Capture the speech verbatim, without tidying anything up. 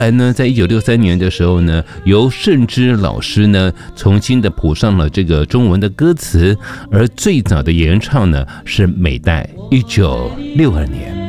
来呢，在一九六三年的时候呢，由盛之老师呢重新的谱上了这个中文的歌词，而最早的原唱呢是美代一九六二年。